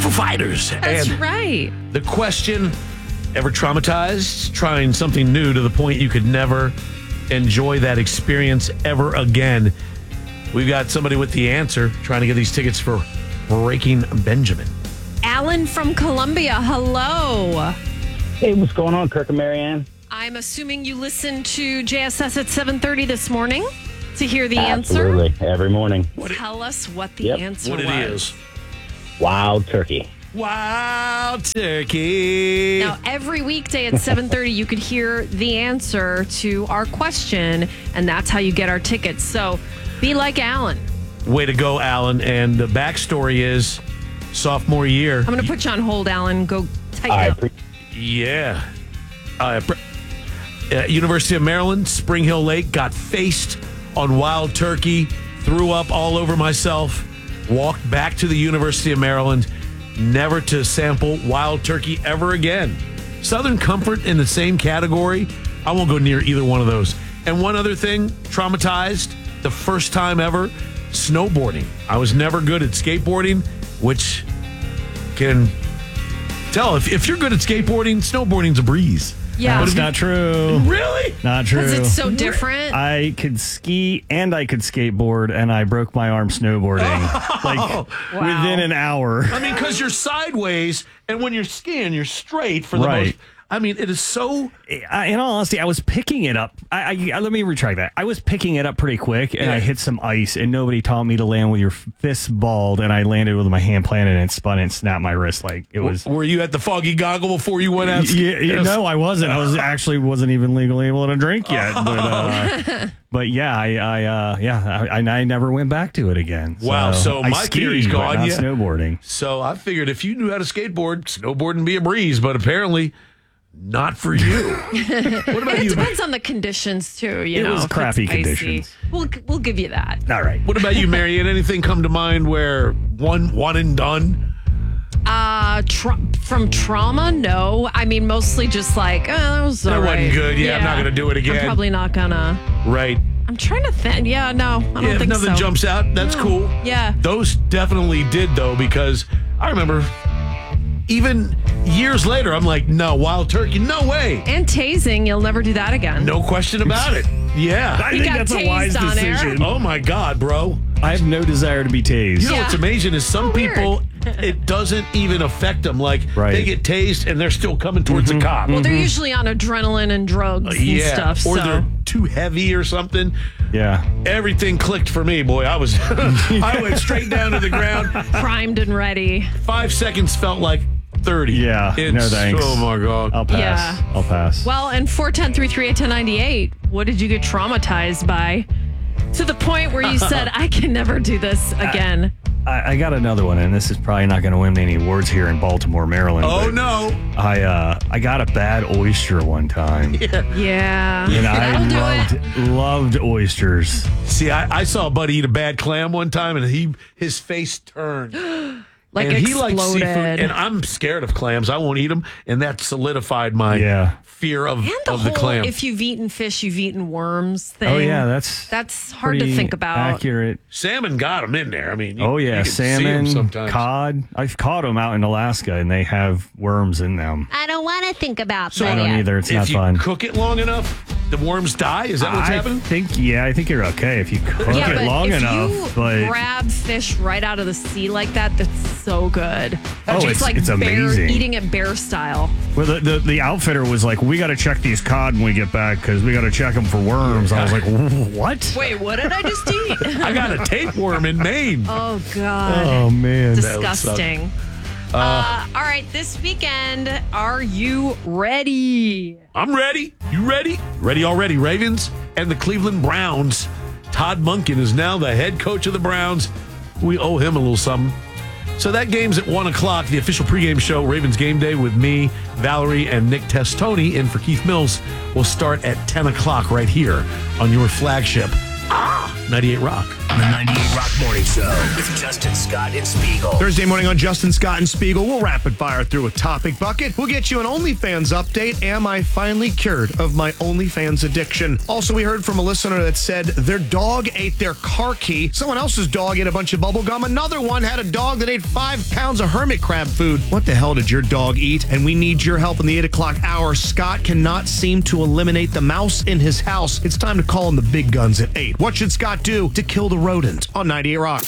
Foo Fighters. That's And right. the question, ever traumatized trying something new to the point you could never enjoy that experience ever again? We've got somebody with the answer trying to get these tickets for Breaking Benjamin. Alan from Columbia, hello. Hey, what's going on, Kirk and Marianne? I'm assuming you listened to JSS at 7:30 this morning to hear the Absolutely, answer. every morning. Tell us what the answer What was. it is. Wild turkey. Wild turkey. Now, every weekday at 7:30, you could hear the answer to our question, and that's how you get our tickets. So be like Alan. Way to go, Alan. And the backstory is sophomore year. I'm going to put you on hold, Alan. Go tighten I up. Yeah. University of Maryland, Spring Hill Lake, got faced on wild turkey, threw up all over myself, walked back to the University of Maryland, never to sample wild turkey ever again. Southern Comfort in the same category. I won't go near either one of those. And one other thing, traumatized, the first time ever, snowboarding. I was never good at skateboarding, which can tell if you're good at skateboarding, snowboarding's a breeze. Yeah. That's not true. Really? Not true. Because it's so different. I could ski and I could skateboard, and I broke my arm snowboarding within an hour. I mean, because you're sideways, and when you're skiing, you're straight for the Right. most. I mean, it is so. In all honesty, I was picking it up. Let me retract that. I was picking it up pretty quick, and I hit some ice, and nobody taught me to land with your fists balled, and I landed with my hand planted and it spun and snapped my wrist. Like it was. Were you at the foggy goggle before you went out? No, I wasn't. I wasn't even legally able to drink yet. But yeah, I never went back to it again. Wow, so I my skied, theory's but gone, not yeah. snowboarding. So I figured if you knew how to skateboard, snowboarding be a breeze, but apparently not for you. What about It you? depends on the conditions, too. You It know, was if it's crappy icy. conditions. We'll give you that. All right. What about you, Marianne? Anything come to mind where one and done? From trauma, no. I mean, mostly just like, that was all That wasn't right. good. Yeah, I'm not gonna do it again. I'm probably not gonna. Right. I'm trying to think. Yeah, no, I don't Yeah, if think nothing so. jumps out, that's No. cool. Yeah. Those definitely did, though, because I remember even years later, I'm like, no, wild turkey, no way. And tasing, you'll never do that again. No question about it. Yeah. I You think got that's a wise tased on air. decision. Oh, my God, bro. I have no desire to be tased. You know Yeah. what's amazing is some weird. people, it doesn't even affect them. Like, Right. they get tased and they're still coming towards the cop. Well, they're usually on adrenaline and drugs and yeah. stuff. Or so they're too heavy or something. Yeah. Everything clicked for me, boy. I was, I went straight down to the ground. primed and ready. 5 seconds felt like 30. Yeah. No thanks. Oh, my God. I'll pass. Yeah. I'll pass. Well, and 410-338-1098, what did you get traumatized by? To the point where you said, I can never do this again. I got another one, and this is probably not going to win me any awards here in Baltimore, Maryland. Oh, but no. I got a bad oyster one time. Yeah. And That'll I do it. loved oysters. See, I saw a buddy eat a bad clam one time, and his face turned. Like and he exploded. likes seafood, and I'm scared of clams. I won't eat them, and that solidified my fear of And the the whole, clam. if you've eaten fish, you've eaten worms thing. Oh, yeah, that's hard to pretty think about. accurate. Salmon got them in there. I mean, Oh, you yeah, can see 'em salmon, sometimes. cod. I've caught them out in Alaska, and they have worms in them. I don't want to think about So I that don't yet. either. It's if not you fun. cook it long enough, the worms die. Is that what's happening? I think you're okay if you cook Yeah, it but long if enough. you But grab fish right out of the sea like that, that's so good. Oh, it's like amazing. eating it bear style. well, the outfitter was like, "We got to check these cod when we get back because we got to check them for worms." I was like, "What?" Wait, what did I just eat? I got a tapeworm in Maine. Oh, God. Oh man, Disgusting. All right, this weekend, are you ready? I'm ready. You ready? Ready already, Ravens and the Cleveland Browns. Todd Monken is now the head coach of the Browns. We owe him a little something. So that game's at 1 o'clock. The official pregame show, Ravens Game Day, with me, Valerie, and Nick Testoni, in for Keith Mills, will start at 10 o'clock right here on your flagship, 98 Rock. on the 98 Rock Morning Show with Justin Scott and Spiegel. Thursday morning on Justin Scott and Spiegel, we'll rapid fire through a topic bucket. We'll get you an OnlyFans update. Am I finally cured of my OnlyFans addiction? Also, we heard from a listener that said their dog ate their car key. Someone else's dog ate a bunch of bubble gum. Another one had a dog that ate 5 pounds of hermit crab food. What the hell did your dog eat? And we need your help in the 8 o'clock hour. Scott cannot seem to eliminate the mouse in his house. It's time to call in the big guns at 8. What should Scott do to kill the rodent on 98 Rock?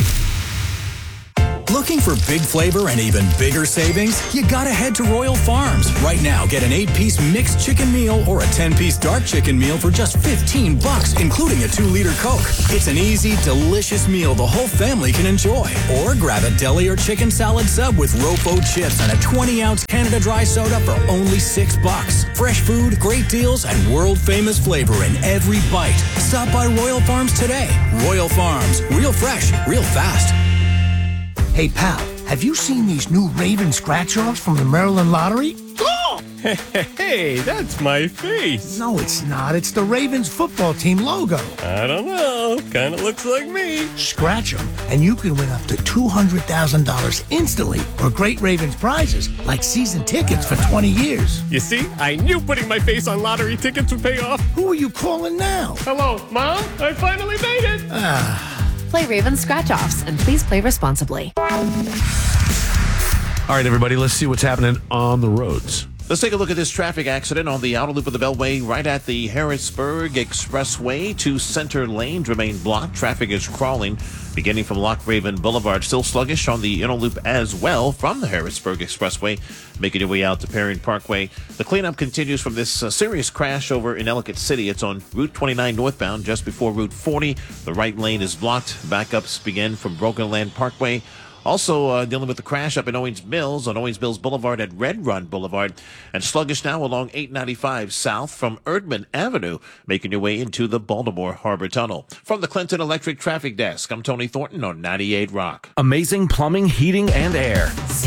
Looking for big flavor and even bigger savings? You gotta head to Royal Farms. Right now, get an 8-piece mixed chicken meal or a 10-piece dark chicken meal for just $15, including a 2-liter Coke. It's an easy, delicious meal the whole family can enjoy. Or grab a deli or chicken salad sub with Rofo chips and a 20-ounce Canada Dry soda for only $6. Fresh food, great deals, and world-famous flavor in every bite. Stop by Royal Farms today. Royal Farms. Real fresh, real fast. Hey, pal, have you seen these new Raven scratch-offs from the Maryland Lottery? Oh! Hey, that's my face. No, it's not. It's the Ravens football team logo. I don't know. Kind of looks like me. Scratch them, and you can win up to $200,000 instantly or great Ravens prizes, like season tickets for 20 years. You see, I knew putting my face on lottery tickets would pay off. Who are you calling now? Hello, Mom? I finally made it. Play Raven Scratch-Offs, and please play responsibly. All right, everybody, let's see what's happening on the roads. Let's take a look at this traffic accident on the outer loop of the Beltway right at the Harrisburg Expressway. 2 center lanes remain blocked. Traffic is crawling beginning from Loch Raven Boulevard. Still sluggish on the inner loop as well from the Harrisburg Expressway, making your way out to Perrine Parkway. The cleanup continues from this serious crash over in Ellicott City. It's on Route 29 northbound just before Route 40. The right lane is blocked. Backups begin from Broken Land Parkway. Also dealing with the crash up in Owings Mills on Owings Mills Boulevard at Red Run Boulevard. And sluggish now along 895 south from Erdman Avenue, making your way into the Baltimore Harbor Tunnel. From the Clinton Electric Traffic Desk, I'm Tony Thornton on 98 Rock. Amazing plumbing, heating, and air.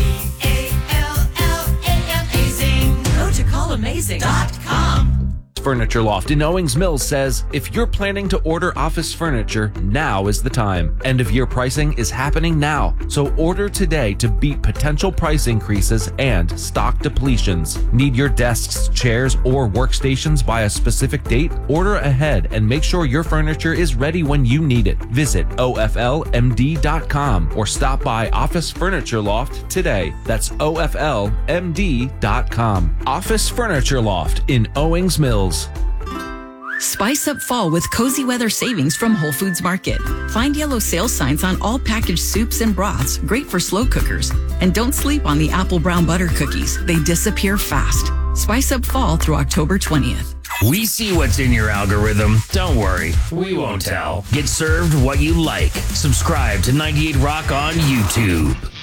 Amazing. Go to callamazing.com. Furniture Loft in Owings Mills says, if you're planning to order office furniture, now is the time. End of year pricing is happening now. So order today to beat potential price increases and stock depletions. Need your desks, chairs, or workstations by a specific date? Order ahead and make sure your furniture is ready when you need it. Visit OFLMD.com or stop by Office Furniture Loft today. That's OFLMD.com. Office Furniture Loft in Owings Mills. Spice up fall with cozy weather savings from Whole Foods Market. Find yellow sales signs on all packaged soups and broths, great for slow cookers. And don't sleep on the apple brown butter cookies. They disappear fast. Spice up fall through October 20th. We see what's in your algorithm. Don't worry, we won't tell. Get served what you like. Subscribe to 98 Rock on YouTube.